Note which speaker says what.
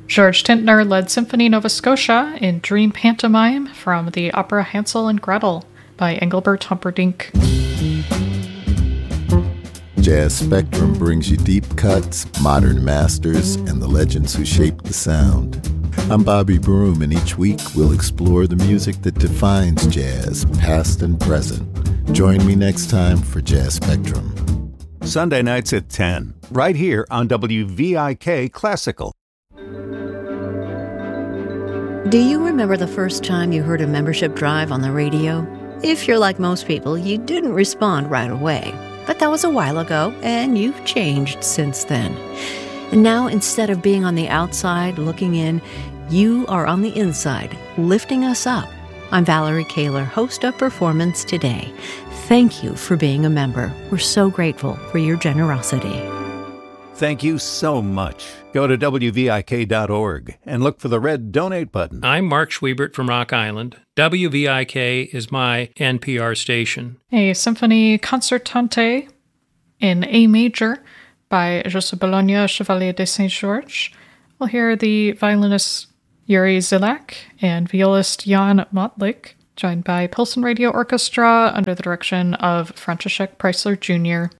Speaker 1: George Tintner led Symphony Nova Scotia in Dream Pantomime from the opera Hansel and Gretel by Engelbert Humperdinck.
Speaker 2: Jazz Spectrum brings you deep cuts, modern masters, and the legends who shaped the sound. I'm Bobby Broom, and each week we'll explore the music that defines jazz, past and present. Join me next time for Jazz Spectrum.
Speaker 3: Sunday nights at 10, right here on WVIK Classical.
Speaker 4: Do you remember the first time you heard a membership drive on the radio? If you're like most people, you didn't respond right away. But that was a while ago, and you've changed since then. And now, instead of being on the outside looking in, you are on the inside, lifting us up. I'm Valerie Kaler, host of Performance Today. Thank you for being a member. We're so grateful for your generosity.
Speaker 3: Thank you so much. Go to WVIK.org and look for the red donate button.
Speaker 5: I'm Mark Schwiebert from Rock Island. WVIK is my NPR station.
Speaker 1: A symphony concertante in A major by Joseph Bologna, Chevalier de Saint-Georges. We'll hear the violinist Yuri Zilak and violist Jan Motlik, joined by Pilsen Radio Orchestra under the direction of František Preissler Jr.